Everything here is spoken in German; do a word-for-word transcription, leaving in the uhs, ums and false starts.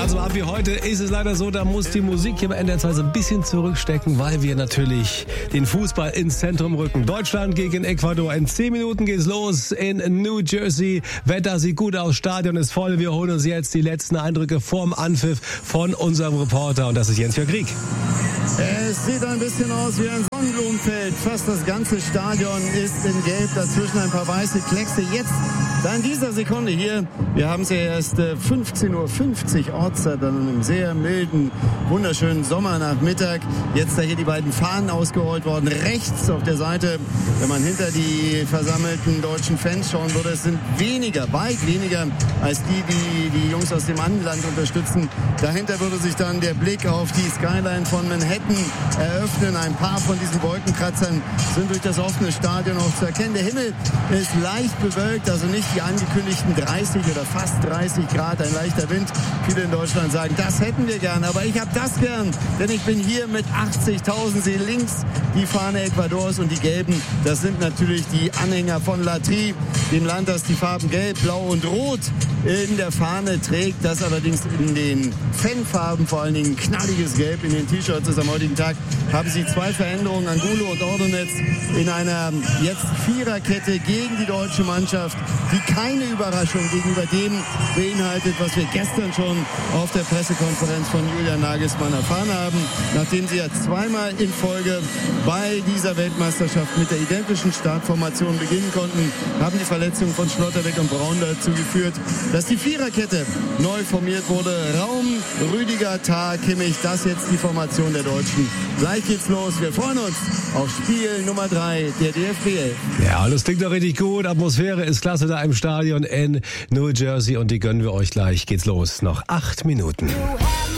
Also ab wie heute ist es leider so, da muss die Musik hier bei N D R zwei so ein bisschen zurückstecken, weil wir natürlich den Fußball ins Zentrum rücken. Deutschland gegen Ecuador. In zehn Minuten geht's los in New Jersey. Wetter sieht gut aus, Stadion ist voll. Wir holen uns jetzt die letzten Eindrücke vorm Anpfiff von unserem Reporter und das ist Jens-Jörg Rieck. Es sieht ein bisschen aus wie ein Sonnenblumenfeld. Fast das ganze Stadion ist in Gelb, dazwischen ein paar weiße Kleckse. Jetzt, da in dieser Sekunde hier, wir haben es ja erst fünfzehn Uhr fünfzig Ortszeit, an einem sehr milden, wunderschönen Sommernachmittag. Jetzt da hier die beiden Fahnen ausgerollt worden. Rechts auf der Seite, wenn man hinter die versammelten deutschen Fans schauen würde, es sind weniger, weit weniger als die, die die Jungs aus dem Anland unterstützen. Dahinter würde sich dann der Blick auf die Skyline von Manhattan eröffnen. Ein paar von diesen Wolkenkratzern sind durch das offene Stadion auch zu erkennen. Der Himmel ist leicht bewölkt, also nicht die angekündigten dreißig oder fast dreißig Grad, ein leichter Wind. Viele in Deutschland sagen, das hätten wir gern, aber ich habe das gern, denn ich bin hier mit achtzigtausend. Sehe links die Fahne Ecuadors und die gelben, das sind natürlich die Anhänger von La Tri, dem Land, das die Farben Gelb, Blau und Rot in der Fahne trägt, das allerdings in den Fanfarben, vor allen Dingen knalliges Gelb in den T-Shirts ist. Am heutigen Tag haben sie zwei Veränderungen, Angulo und Ordonez in einer jetzt Viererkette gegen die deutsche Mannschaft, die keine Überraschung gegenüber dem beinhaltet, was wir gestern schon auf der Pressekonferenz von Julian Nagelsmann erfahren haben. Nachdem sie ja zweimal in Folge bei dieser Weltmeisterschaft mit der identischen Startformation beginnen konnten, haben die Verletzungen von Schlotterbeck und Braun dazu geführt, dass die Viererkette neu formiert wurde. Raum, Rüdiger, Tah, Kimmich, das jetzt die Formation der Deutschen. Gleich geht's los. Wir freuen uns auf Spiel Nummer drei der D F B elf. Ja, das klingt doch richtig gut. Atmosphäre ist klasse da im Stadion in New Jersey und die gönnen wir euch gleich. Geht's los. Noch acht Minuten.